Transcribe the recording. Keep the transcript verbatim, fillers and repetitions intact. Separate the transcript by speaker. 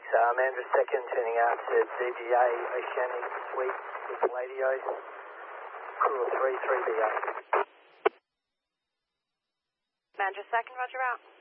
Speaker 1: uh, Mandra second, turning out to D G A Oceanic Suite with Gladio, Cool three, three B A.
Speaker 2: Mandra second, roger out.